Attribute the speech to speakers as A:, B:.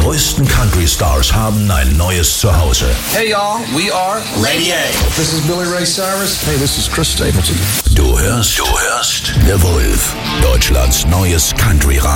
A: größten Country-Stars haben ein neues Zuhause.
B: Hey y'all, we are
C: Lady A.
B: This is Billy Ray Cyrus.
D: Hey, this is Chris Stapleton.
A: Du hörst The Wolf, Deutschlands neues Country-Radio.